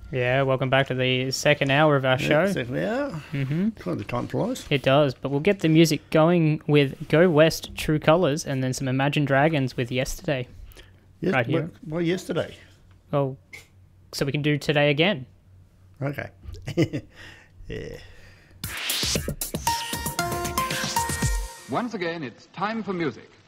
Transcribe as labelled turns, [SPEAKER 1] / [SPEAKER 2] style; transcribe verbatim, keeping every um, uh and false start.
[SPEAKER 1] Yeah, welcome back to the second hour of our show.
[SPEAKER 2] Yeah, second hour.
[SPEAKER 1] Mm-hmm.
[SPEAKER 2] God, the time flies.
[SPEAKER 1] It does, but we'll get the music going with Go West, True Colours, and then some Imagine Dragons with Yesterday.
[SPEAKER 2] Yes,
[SPEAKER 1] right here.
[SPEAKER 2] Why well, yesterday?
[SPEAKER 1] Oh, so we can do today again.
[SPEAKER 2] Okay. Yeah.
[SPEAKER 3] Once again, it's time for music.